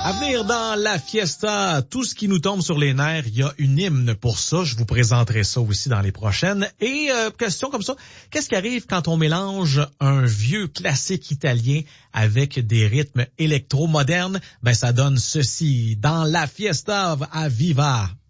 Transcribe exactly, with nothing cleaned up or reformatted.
À venir dans la fiesta, tout ce qui nous tombe sur les nerfs, il y a une hymne pour ça. Je vous présenterai ça aussi dans les prochaines. Et euh, question comme ça, qu'est-ce qui arrive quand on mélange un vieux classique italien avec des rythmes électro-modernes? Ben ça donne ceci dans la fiesta à Viva.